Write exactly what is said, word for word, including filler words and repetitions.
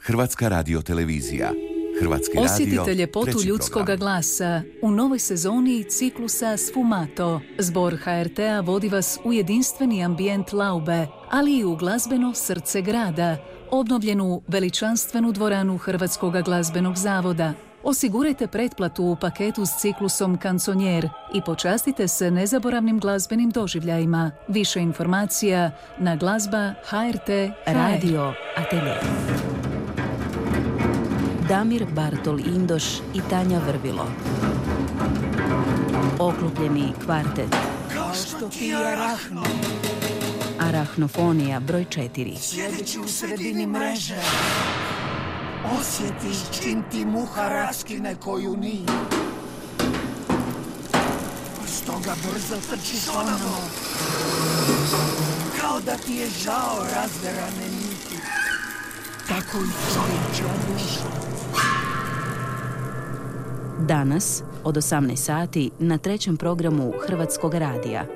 Hrvatska radiotelevizija. Hrvatski Osjetite radio, ljepotu treći ljudskoga program. glasa u novoj sezoni ciklusa Sfumato. Zbor ha er te a vodi vas u jedinstveni ambijent Laube, ali i u glazbeno srce grada, obnovljenu veličanstvenu dvoranu Hrvatskog glazbenog zavoda. Osigurajte pretplatu u paketu s ciklusom Kanconier i počastite se nezaboravnim glazbenim doživljajima. Više informacija na glazba ha er te Radio Atelje. Damir Bartol Indoš i Tanja Vrvilo. Oklopljeni kvartet. Kao što ti arahno. Arahnofonija broj četiri. Sjedeći u sredini mreže. Osjetiš čim ti muha raskine koju ni. Stoga brzo trčiš ono. Kao da ti je žao razderane niti. Tako i čovječja duša. Danas od osamnaest sati na trećem programu Hrvatskog radija.